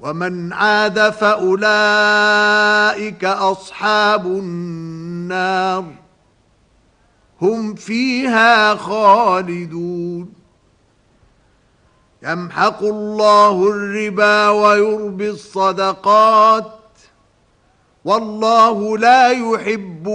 ومن عاد فأولئك أصحاب النار هم فيها خالدون يمحق الله الربا ويربي الصدقات والله لا يحب